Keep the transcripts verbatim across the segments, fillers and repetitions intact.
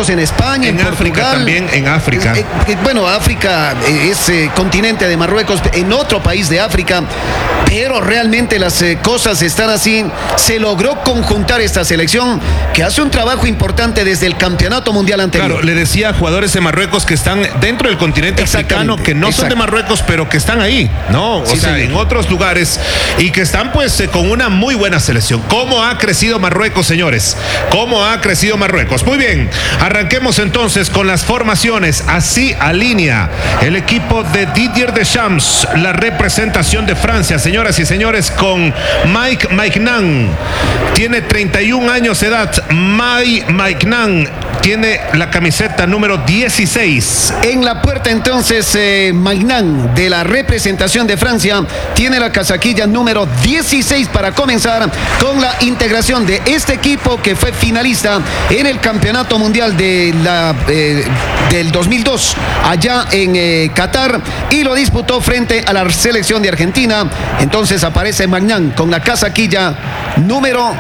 campeonatos en España, en, en Portugal. África también, en África. Eh, eh, bueno, África eh, es eh, continente de Marruecos, en otro país de África, pero realmente las eh, cosas están así. Se logró conjuntar esta selección que hace un trabajo importante desde el campeonato mundial anterior. Claro, le decía a jugadores de Marruecos que están dentro del continente africano, que no son de Marruecos, pero que están ahí, ¿no? O Sí, sea, señor. en otros lugares y que están pues eh, con una muy buena selección. ¿Cómo ha crecido Marruecos, señores? ¿Cómo ha crecido Marruecos? Muy bien, arranquemos entonces con las formaciones. Así alinea el equipo de Didier Deschamps, la representación de Francia, señoras y señores, con Mike Maignan. Tiene treinta y un años de edad. Mike Maignan tiene la camiseta número dieciséis. En la puerta entonces eh, Maignan de la representación de Francia tiene la casaquilla número dieciséis para comenzar con la integración de este equipo que fue finalista en el campeonato mundial de la, eh, del dos mil dos allá en eh, Qatar y lo disputó frente a la selección de Argentina. Entonces aparece Maignan con la casaquilla número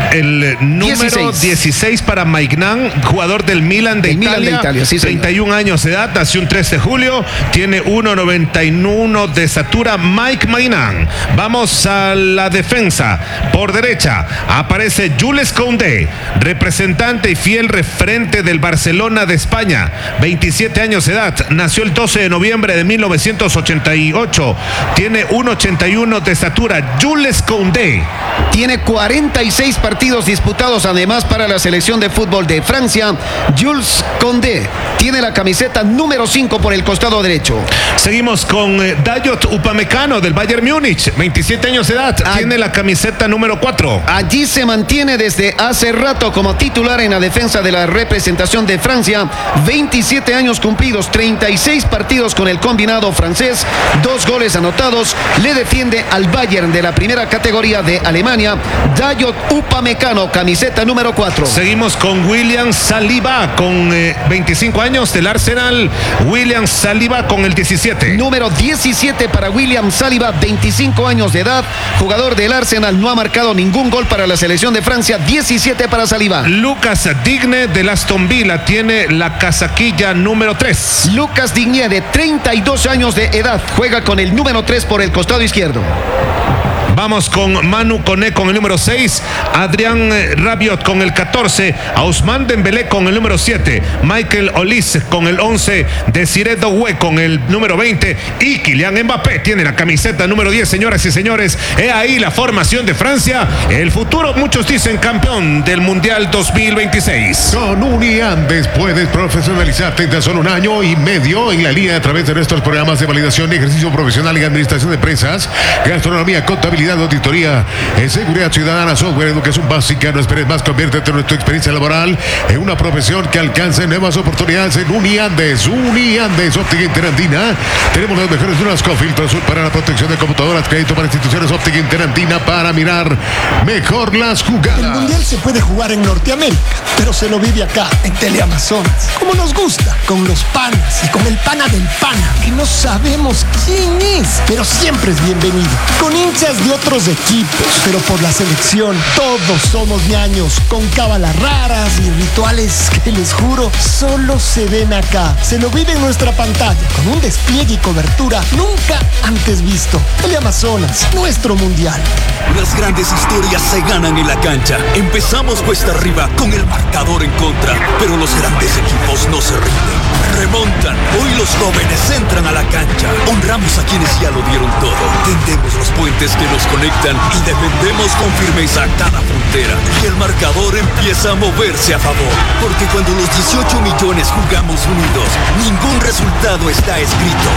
El número dieciséis, dieciséis para Maignan, jugador del Milan de el Italia, Milan de Italia sí, treinta y un años de edad, nació un tres de julio, tiene uno noventa y uno de estatura. Mike Maignan. Vamos a la defensa. Por derecha aparece Jules Koundé, representante y fiel referente del Barcelona de España, veintisiete años de edad, nació el doce de noviembre de mil novecientos ochenta y ocho, tiene uno ochenta y uno de estatura. Jules Koundé tiene cuarenta y seis partidos disputados además para la selección de fútbol de Francia. Jules Koundé tiene la camiseta número cinco por el costado derecho. Seguimos con eh, Dayot Upamecano del Bayern Múnich, veintisiete años de edad, ah, tiene la camiseta número cuatro. Allí se mantiene desde hace rato como titular en la defensa de la representación de Francia, veintisiete años cumplidos, treinta y seis partidos con el combinado francés, dos goles anotados, le defiende al Bayern de la primera categoría de Alemania. Dayot Upamecano, camiseta número cuatro. Seguimos con William Saliba con eh, veinticinco años del Arsenal. William Saliba con el diecisiete. Número diecisiete para William Saliba, veinticinco años de edad, jugador del Arsenal, no ha marcado ningún gol para la selección de Francia. diecisiete para Saliba. Lucas Digne del Aston Villa tiene la casaquilla número tres. Lucas Digne, de treinta y dos años de edad, juega con el número tres por el costado izquierdo. Vamos con Manu Koné con el número seis, Adrián Rabiot con el catorce, Ousmane Dembélé con el número siete, Michael Olise con el once, Desiré Doué con el número veinte y Kylian Mbappé tiene la camiseta número diez, señoras y señores. He ahí la formación de Francia, el futuro, muchos dicen, campeón del Mundial dos mil veintiséis. Con Uniandes puedes profesionalizarte en tan solo un año y medio en la línea a través de nuestros programas de validación de ejercicio profesional y administración de empresas, gastronomía, contabilidad, auditoría, en seguridad ciudadana, software, educación básica. No esperes más, conviértete en tu experiencia laboral en una profesión que alcance nuevas oportunidades en Uniandes. Uniandes, óptica interandina. Tenemos las mejores lunas con filtro azul para la protección de computadoras, crédito para instituciones, óptica interandina para mirar mejor las jugadas. El mundial se puede jugar en Norteamérica, pero se lo vive acá, en Teleamazonas, como nos gusta, con los panas y con el pana del pana, que no sabemos quién es, pero siempre es bienvenido. Con hinchas de otros equipos, pero por la selección todos somos ñaños, con cábalas raras y rituales que les juro solo se ven acá. Se lo vive en nuestra pantalla, con un despliegue y cobertura nunca antes visto. Teleamazonas, nuestro mundial. Las grandes historias se ganan en la cancha. Empezamos cuesta arriba con el marcador en contra, pero los grandes equipos no se rinden. Remontan. Hoy los jóvenes entran a la cancha. Honramos a quienes ya lo dieron todo. Tendemos los puentes que nos conectan y defendemos con firmeza cada frontera. Y el marcador empieza a moverse a favor. Porque cuando los dieciocho millones jugamos unidos, ningún resultado está escrito.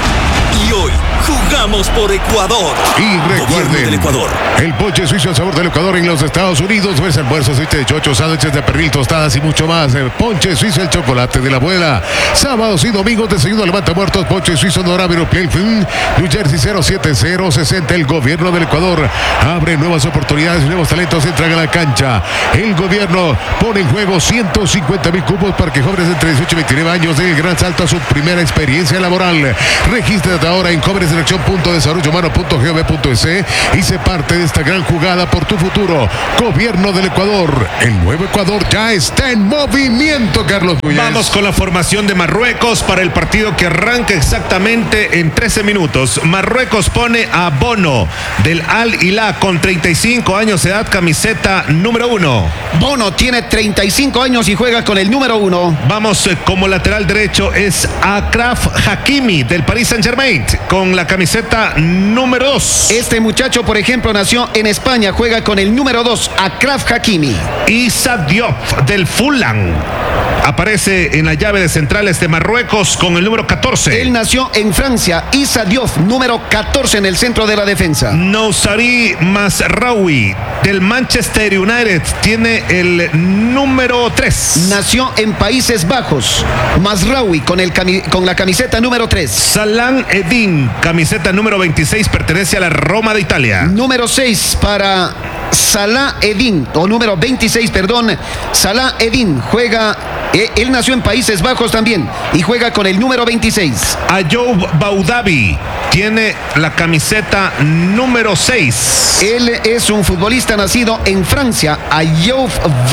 Y hoy jugamos por Ecuador. Y recuerden, del Ecuador. El ponche suizo, el sabor del Ecuador en los Estados Unidos. Ves almuerzos, aceite de chocho, sándwiches de pernil, tostadas y mucho más. El ponche suizo, el chocolate de la abuela. Sábados y domingos, desayuno levanta muertos. Ponche suizo, Norávero, Playfield, New Jersey cero siete cero sesenta. El gobierno del del Ecuador abre nuevas oportunidades, nuevos talentos entran a la cancha. El gobierno pone en juego ciento cincuenta mil cupos para que jóvenes entre dieciocho y veintinueve años den el gran salto a su primera experiencia laboral. Regístrate ahora en jóvenesselección punto desarrollo humano punto gov punto es y se parte de esta gran jugada por tu futuro. Gobierno del Ecuador. El nuevo Ecuador ya está en movimiento, Carlos Núñez. Vamos con la formación de Marruecos para el partido que arranca exactamente en trece minutos. Marruecos pone a Bono del Al Hilal con treinta y cinco años de edad, camiseta número uno. Bono tiene treinta y cinco años y juega con el número uno. Vamos eh, como lateral derecho es Achraf Hakimi del Paris Saint-Germain con la camiseta número dos. Este muchacho, por ejemplo, nació en España, juega con el número dos, Achraf Hakimi. Issa Diop del Fulham aparece en la llave de centrales de Marruecos con el número catorce. Él nació en Francia, Issa Diop, número catorce en el centro de la defensa. Nousari Mazraoui del Manchester United tiene el número tres. Nació en Países Bajos, Mazraoui con, el cami con la camiseta número tres. Salah Eddin, camiseta número veintiséis, pertenece a la Roma de Italia. Número seis para Salah Eddin, o número veintiséis, perdón. Salah Eddin juega, eh, él nació en Países Bajos también y juega con el número veintiséis. Ayoub Boudabi tiene la camiseta número seis. Él es un futbolista nacido en Francia. Ayoub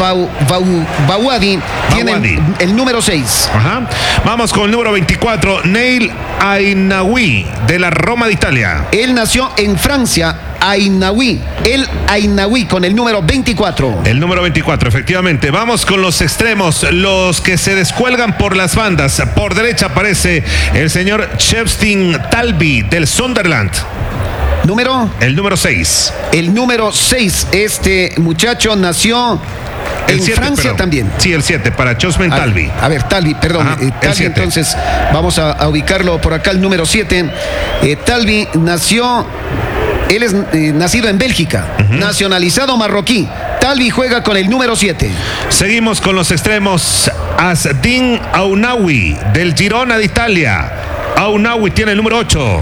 Boudabi tiene el, el número seis. Ajá. Vamos con el número veinticuatro, Neil Ainaoui de la Roma de Italia. Él nació en Francia. Ainaoui, el Ainaoui con el número veinticuatro. El número veinticuatro, efectivamente. Vamos con los extremos, los que se descuelgan por las bandas. Por derecha aparece el señor Chepstin Talbi del Sunderland. ¿Número? El número seis. El número seis, este muchacho nació el en siete, Francia perdón. También. Sí, el siete para Chosmen Talbi. A ver, Talbi, perdón. Ajá, eh, Talbi, entonces vamos a, a ubicarlo por acá, el número siete. Eh, Talbi nació... Él es eh, nacido en Bélgica, uh-huh. nacionalizado marroquí. Talbi juega con el número siete. Seguimos con los extremos. Asdin Aunaoui del Girona de Italia. Aunaoui tiene el número ocho.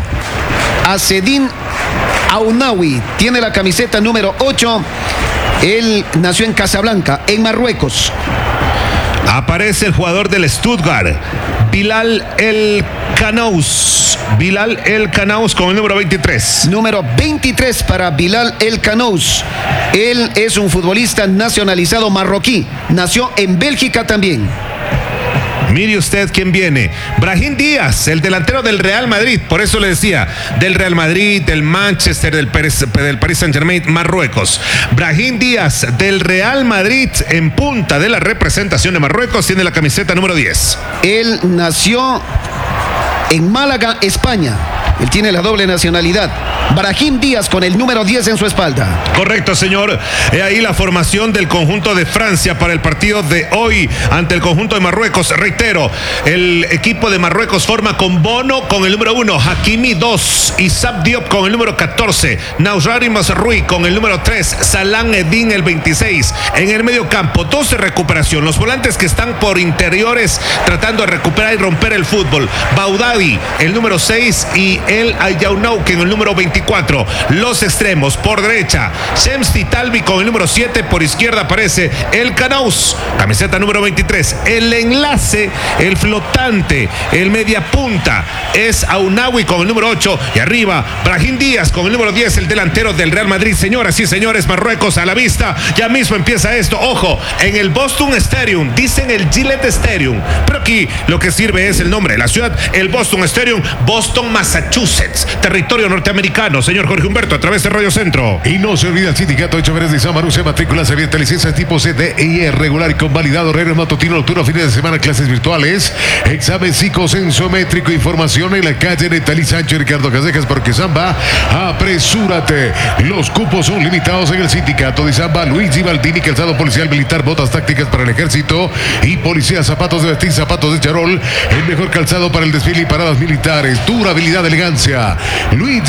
Asdin Aunaoui tiene la camiseta número ocho. Él nació en Casablanca, en Marruecos. Aparece el jugador del Stuttgart, Bilal El Kanous. Bilal El Kanous con el número veintitrés. Número veintitrés para Bilal El Kanous. Él es un futbolista nacionalizado marroquí. Nació en Bélgica también. Mire usted quién viene. Brahim Díaz, el delantero del Real Madrid. Por eso le decía, del Real Madrid, del Manchester, del, Pérez, del Paris Saint-Germain, Marruecos. Brahim Díaz, del Real Madrid, en punta de la representación de Marruecos, tiene la camiseta número diez. Él nació en Málaga, España. Él tiene la doble nacionalidad. Brahim Díaz con el número diez en su espalda. Correcto, señor. He ahí la formación del conjunto de Francia para el partido de hoy ante el conjunto de Marruecos. Reitero, el equipo de Marruecos forma con Bono con el número uno, Hakimi dos, Issa Diop con el número catorce, Nousari Mazraoui con el número tres, Salah Eddin el veintiséis. En el medio campo, doce recuperación. Los volantes que están por interiores tratando de recuperar y romper el fútbol. Boudabi, el número seis, y el Ayoub en el número veinticuatro. Los extremos, por derecha, Chepstin Talbi con el número siete, por izquierda aparece el Kanous, camiseta número veintitrés. El enlace, el flotante, el media punta es Aunaoui con el número ocho, y arriba Brahim Díaz con el número diez, el delantero del Real Madrid. Señoras y señores, Marruecos a la vista, ya mismo empieza esto. Ojo, en el Boston Stadium, dicen el Gillette Stadium, pero aquí lo que sirve es el nombre de la ciudad, el Boston Stadium, Boston, Massachusetts, territorio norteamericano. Señor Jorge Humberto, a través de Radio Centro. Y no se olvida el sindicato de choferes de San Maruce, matrículas abiertas, licencias tipo C, D, I, E, regular y convalidado, horario matutino, nocturno, fines de semana, clases virtuales, examen psicosensométrico, información en la calle Netalí Sánchez, Ricardo Casejas, porque Zamba, apresúrate. Los cupos son limitados en el sindicato de Zamba. Luigi Baldini, calzado policial militar, botas tácticas para el ejército y policía, zapatos de vestir, zapatos de charol, el mejor calzado para el desfile y paradas militares, durabilidad, elegancia. Luigi Baldini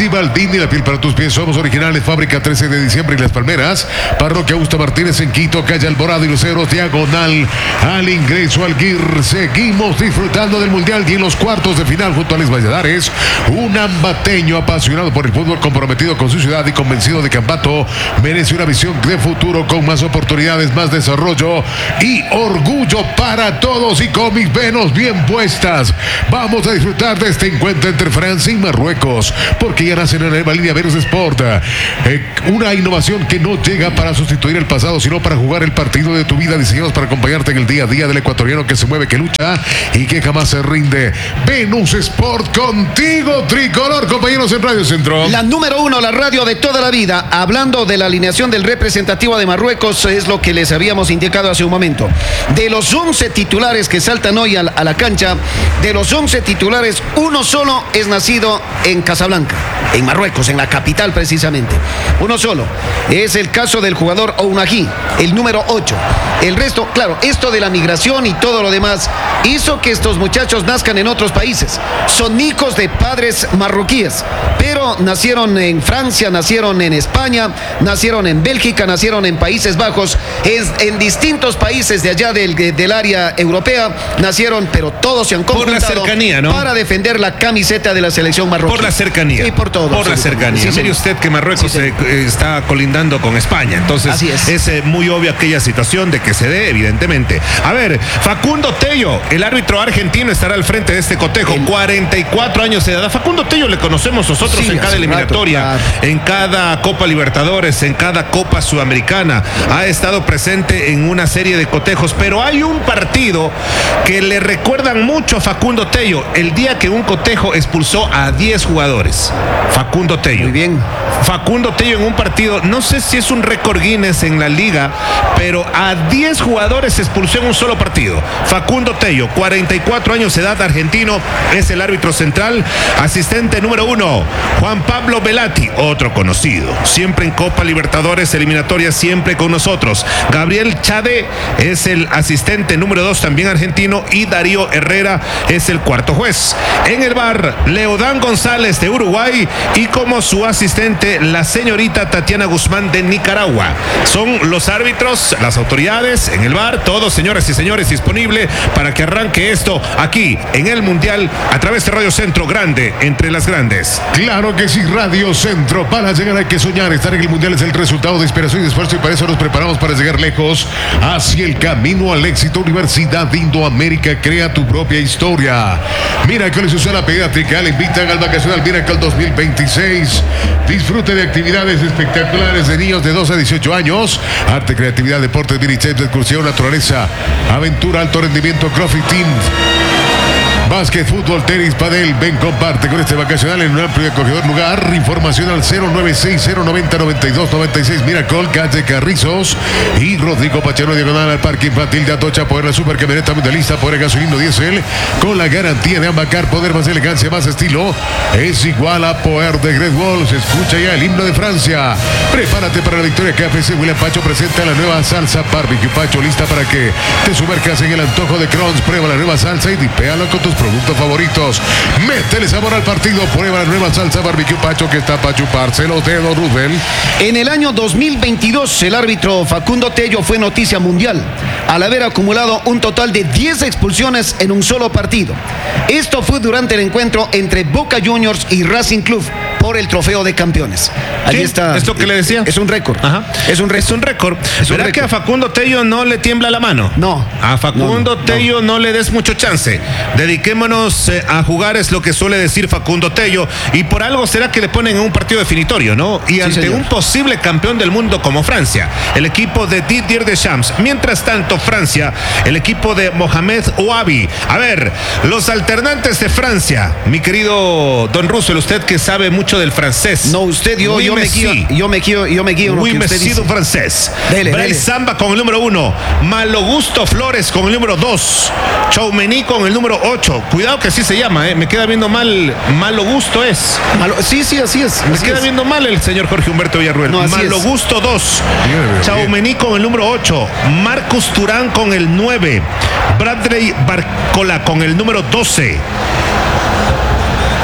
fin y la piel para tus pies. Somos originales, fábrica trece de diciembre en Las Palmeras, parroquia Augusto Martínez en Quito, calle Alborada y Luceros, diagonal al ingreso al G I R. Seguimos disfrutando del Mundial y en los cuartos de final junto a Les Valladares, un ambateño apasionado por el fútbol, comprometido con su ciudad y convencido de que Ambato merece una visión de futuro con más oportunidades, más desarrollo y orgullo para todos, y con mis venos bien puestas. Vamos a disfrutar de este encuentro entre Francia y Marruecos, porque ya nacen en la nueva línea Venus Sport, eh, una innovación que no llega para sustituir el pasado, sino para jugar el partido de tu vida, diseñados para acompañarte en el día a día del ecuatoriano que se mueve, que lucha y que jamás se rinde. Venus Sport contigo, tricolor, compañeros en Radio Centro. La número uno, la radio de toda la vida. Hablando de la alineación del representativo de Marruecos, es lo que les habíamos indicado hace un momento. De los once titulares que saltan hoy a la, a la cancha, de los once titulares, uno solo es nacido en Casablanca, en Marruecos, en la capital precisamente. Uno solo. Es el caso del jugador Ounahi, el número ocho. El resto, claro, esto de la migración y todo lo demás hizo que estos muchachos nazcan en otros países. Son hijos de padres marroquíes, pero nacieron en Francia, nacieron en España, nacieron en Bélgica, nacieron en Países Bajos, es, en distintos países de allá del, del área europea nacieron, pero todos se han completado por la cercanía, ¿no? Para defender la camiseta de la selección marroquí. Por la cercanía. Y por todo. Por la cercanía. Sí, mire usted que Marruecos sí, eh, está colindando con España, entonces Así es, es eh, muy obvia aquella situación de que se dé, evidentemente. A ver, Facundo Tello, el árbitro argentino, estará al frente de este cotejo, el... cuarenta y cuatro años de edad. A Facundo Tello le conocemos nosotros sí, en cada eliminatoria, rato, claro. en cada Copa Libertadores, en cada Copa Sudamericana. Ha estado presente en una serie de cotejos, pero hay un partido que le recuerdan mucho a Facundo Tello, el día que un cotejo expulsó a diez jugadores. Facundo Tello. Muy bien. Facundo Tello en un partido, no sé si es un récord Guinness en la liga, pero a diez jugadores expulsó en un solo partido. Facundo Tello, cuarenta y cuatro años de edad, argentino, es el árbitro central. Asistente número uno, Juan Pablo Velati, otro conocido, siempre en Copa Libertadores, eliminatoria, siempre con nosotros. Gabriel Chade es el asistente número dos, también argentino, y Darío Herrera es el cuarto juez. En el V A R, Leodán González de Uruguay, y como su asistente, la señorita Tatiana Guzmán de Nicaragua. Son los árbitros, las autoridades en el V A R, todos, señoras y señores, disponible para que arranque esto aquí en el Mundial a través de Radio Centro, grande entre las grandes. Claro que sí, Radio Centro. Para llegar hay que soñar. Estar en el Mundial es el resultado de inspiración y de esfuerzo, y para eso nos preparamos para llegar lejos hacia el camino al éxito. Universidad Indoamérica, crea tu propia historia. Miracle Escuela Pediátrica le invitan al Vacacional Miracle dos mil veintiséis. Disfrute de actividades espectaculares de niños de dos a dieciocho años. Arte, creatividad, deportes, minichefs, excursión, naturaleza, aventura, alto rendimiento, crossfit, básquet, fútbol, tenis, padel. Ven, comparte con este vacacional en un amplio y acogedor lugar. Información al cero nueve seis cero noventa noventa y dos noventa y seis. Miracle, calle Carrizos y Rodrigo Pachano, diagonal al Parque Infantil de Atocha. Poder la super camioneta mundialista, poder gasolino diésel con la garantía de Ambacar. Poder más elegancia, más estilo, es igual a poder de Great Wall. Se escucha ya el himno de Francia. Prepárate para la victoria. K F C William Pacho presenta la nueva salsa barbecue Pacho, lista para que te sumerjas en el antojo de Crons. Prueba la nueva salsa y dipéala con tus productos favoritos. Métele sabor al partido. Prueba la nueva salsa barbecue Pacho, que está para chuparse los dedos, Rubén. En el año dos mil veintidós, el árbitro Facundo Tello fue noticia mundial al haber acumulado un total de diez expulsiones en un solo partido. Esto fue durante el encuentro entre Boca Juniors y Racing Club por el trofeo de campeones. Allí sí, está. ¿Esto que le decía? Es un récord. Ajá. Es un récord. Es un récord. ¿Verdad que a Facundo Tello no le tiembla la mano? No. A Facundo no, no, Tello no. no le des mucho chance. Dediquémonos eh, a jugar, es lo que suele decir Facundo Tello. Y por algo será que le ponen en un partido definitorio, ¿no? Y sí, ante señor. un posible campeón del mundo como Francia, el equipo de Didier Deschamps. Mientras tanto, Francia, el equipo de Mohamed Ouabi. A ver, los alternantes de Francia, mi querido Don Russell, usted que sabe mucho del francés. No, usted, yo, yo, me guío, yo me guío, yo me guío en lo oui, que usted dice. francés. Dele, Bray dele. Samba con el número uno. Malogusto Flores con el número dos. Choumeny con el número ocho. Cuidado que así se llama, ¿eh? Me queda viendo mal. Malogusto es. Malo, sí, sí, así es. Me así queda es. viendo mal el señor Jorge Humberto Villarruel. No, Malogusto dos. Choumeny con el número ocho. Marcus Turán con el nueve. Bradley Barcola con el número doce.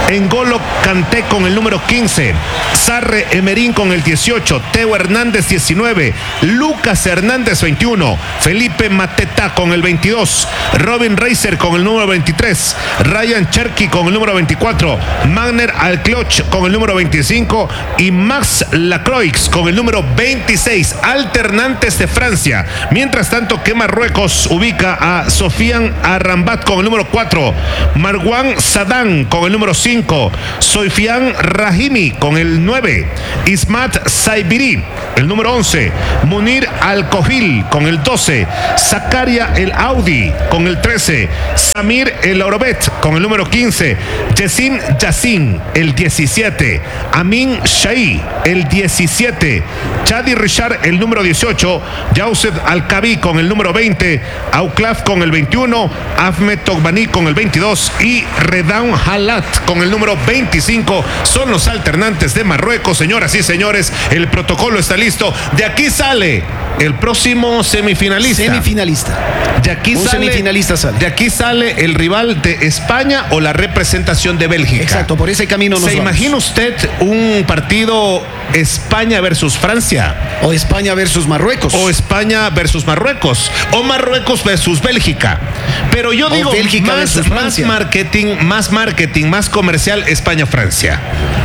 N'Golo Kanté con el número quince, Sarre Emerín con el dieciocho, Teo Hernández diecinueve, Lucas Hernández veintiuno, Felipe Mateta con el veintidós, Robin Reiser con el número veintitrés, Ryan Cherky con el número veinticuatro, Magner Alcloch con el número veinticinco y Max Lacroix con el número veintiséis, alternantes de Francia. Mientras tanto que Marruecos ubica a Sofian Arrambat con el número cuatro, Marwan Sadan con el número cinco, Sofian Rahimi con el nueve, Ismat Saibiri el número once, Munir Al-Kohil con el doce, Zakaria El Audi con el trece, Samir El Orobet con el número quince, Yassin Yassin el diecisiete, Amin Shai el diecisiete, Chadi Richard el número dieciocho, Youssef Al-Kabi con el número veinte, Auklaf con el veintiuno, Ahmed Togbani con el veintidós y Redan Halat con el número veinticinco. Son los alternantes de Marruecos, señoras y señores. El protocolo está listo. De aquí sale el próximo semifinalista. Semifinalista. De aquí Un sale, semifinalista sale. De aquí sale el rival de España o la representación de Bélgica. Exacto, por ese camino nos ¿Se vamos. imagina usted un partido España versus Francia? O España versus Marruecos. O España versus Marruecos. O Marruecos versus Bélgica. Pero yo O digo, Bélgica más, versus más Francia. marketing, más marketing, más comercial, España-Francia.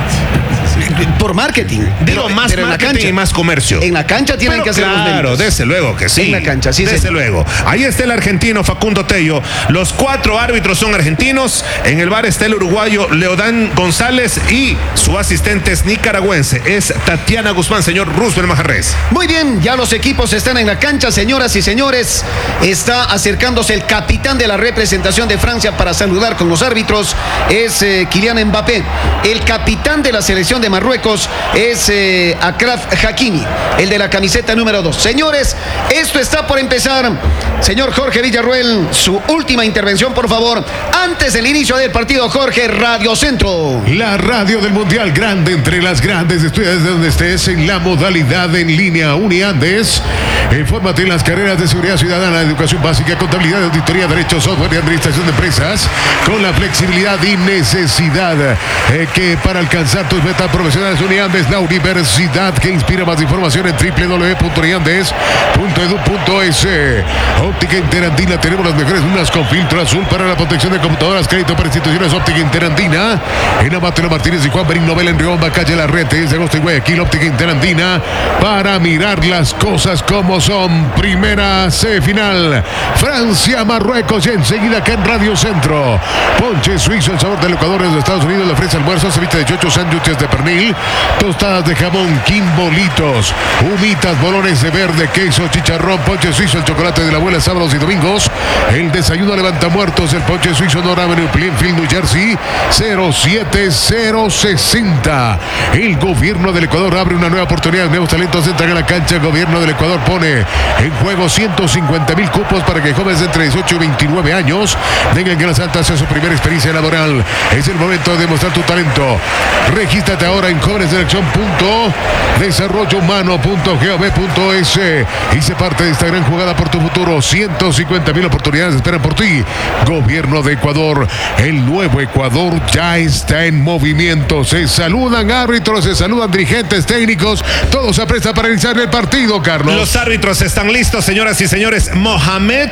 Por marketing. Digo, pero, más pero en la marketing cancha. y más comercio. En la cancha tienen Pero que hacer los claro, méritos. desde luego que sí. En la cancha, sí, Desde señor. luego. Ahí está el argentino Facundo Tello. Los cuatro árbitros son argentinos. En el bar está el uruguayo Leodán González y su asistente es nicaragüense. Es Tatiana Guzmán, señor Roosevelt Majarrés. Muy bien, ya los equipos están en la cancha, señoras y señores. Está acercándose el capitán de la representación de Francia para saludar con los árbitros. Es eh, Kylian Mbappé. El capitán de la selección de Marruecos es eh, Achraf Hakimi, el de la camiseta número dos. Señores, esto está por empezar. Señor Jorge Villarruel, su última intervención, por favor. Antes del inicio del partido, Jorge, Radio Centro. La radio del Mundial, grande entre las grandes. Estudia desde donde estés en la modalidad en línea Uniandes. Infórmate en las carreras de seguridad ciudadana, educación básica, contabilidad, auditoría, derecho, software y administración de empresas, con la flexibilidad y necesidad eh, que para alcanzar tus metas profesionales. Uniandes, la universidad que inspira. Más información en doble u doble u doble u punto uniandes punto edu punto es. Óptica Interandina, tenemos las mejores lunas con filtro azul para la protección de computadoras. Crédito para instituciones. Óptica Interandina en Amateo Martínez y Juan Berín Novela en Riobamba, calle La Rete, de agosto y Guayaquil. Óptica Interandina para mirar las cosas como son. Primera semifinal, Francia, Marruecos, y enseguida acá en Radio Centro. Ponche suizo, el sabor del Ecuador de Estados Unidos. Le ofrece almuerzo, ceviche de chocho, sándwiches de pernil, tostadas de jamón, quimbolitos, humitas, bolones de verde, queso, chicharrón. Ponche suizo, el chocolate de la abuela, sábados y domingos. El desayuno levanta muertos, el Ponche suizo, North Avenue, Plainfield, New Jersey, cero siete cero sesenta. El gobierno del Ecuador abre una nueva oportunidad. Nuevos talentos entran a la cancha. El gobierno del Ecuador pone en juego ciento cincuenta mil cupos para que jóvenes de entre dieciocho y veintinueve años tengan ganas altas a su primera experiencia laboral. Es el momento de demostrar tu talento. Regístrate ahora en jóvenes de elección punto desarrollo humano punto gov punto es y sé parte de esta gran jugada por tu futuro. ciento cincuenta mil oportunidades esperan por ti. Gobierno de Ecuador. El nuevo Ecuador ya está en movimiento. Se saludan árbitros, se saludan dirigentes técnicos. Todo se apresta para iniciar el partido, Carlos. Los árbitros están listos, señoras y señores. Mohamed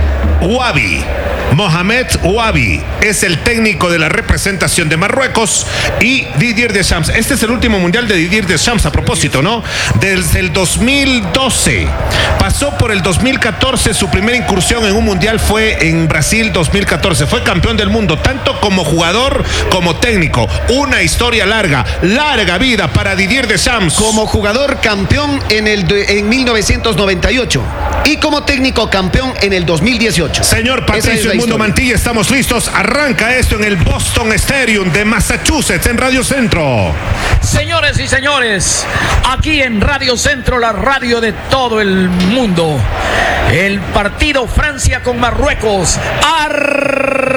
Ouabi. Mohamed Ouabi es el técnico de la representación de Marruecos y Didier Deschamps. Este es el último mundial de Didier Deschamps, a propósito, ¿no? Desde el dos mil doce. Pasó por el dos mil catorce. Su primera incursión en un mundial fue en Brasil dos mil catorce. Fue campeón del mundo, tanto como jugador como técnico. Una historia larga, larga vida para Didier Deschamps. Como jugador campeón en, el, en mil novecientos noventa y ocho y como técnico campeón en el dos mil dieciocho. Señor Patricio El Mundo Mantilla, estamos listos. Arranca esto en el Boston Stadium de Massachusetts en Radio Centro. Señores y señores, aquí en Radio Centro, la radio de todo el mundo. El partido Francia con Marruecos. Arranca.